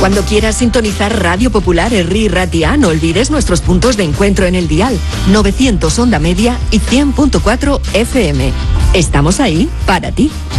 Cuando quieras sintonizar Radio Popular Herri Ratia, no olvides nuestros puntos de encuentro en el dial 900 onda media y 100.4 FM. Estamos ahí para ti.